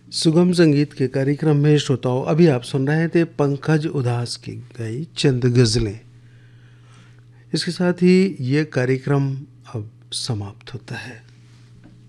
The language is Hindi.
सुगम संगीत के कार्यक्रम में श्रोताओं अभी आप सुन रहे थे पंकज उदास की गाई चंद गज़लें। इसके साथ ही ये कार्यक्रम अब समाप्त होता है।